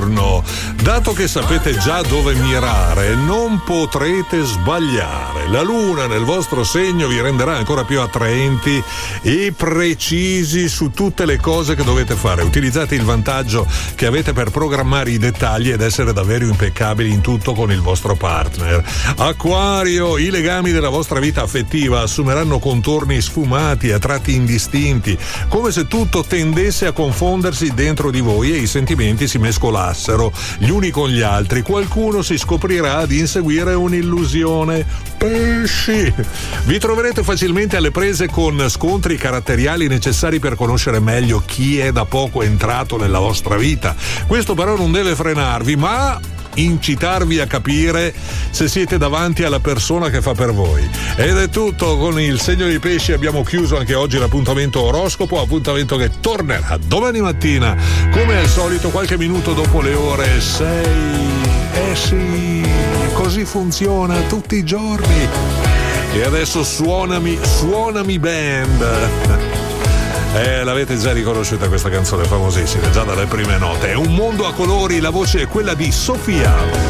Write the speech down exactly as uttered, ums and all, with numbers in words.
Saturno. Dato che sapete già dove mirare, non potrete sbagliare. La luna nel vostro segno vi renderà ancora più attraenti e precisi su tutte le cose che dovete fare. Utilizzate il vantaggio che avete per programmare i dettagli ed essere davvero impeccabili in tutto con il vostro partner. Acquario, i legami della vostra vita affettiva assumeranno contorni sfumati, a tratti indistinti, come se tutto tendesse a confondersi dentro di voi e i sentimenti si mescolassero gli uni con gli altri. Qualcuno si scoprirà di inseguire un'illusione. Pesci! Vi troverete facilmente alle prese con scontri caratteriali necessari per conoscere meglio chi è da poco entrato nella vostra vita. Questo però non deve frenarvi, ma incitarvi a capire se siete davanti alla persona che fa per voi. Ed è tutto con il segno dei pesci. Abbiamo chiuso anche oggi l'appuntamento oroscopo, appuntamento che tornerà domani mattina come al solito qualche minuto dopo le ore sei. Eh sì, così funziona tutti i giorni. E adesso suonami suonami band. Eh, l'avete già riconosciuta questa canzone famosissima, già dalle prime note. È un mondo a colori, la voce è quella di Sofia.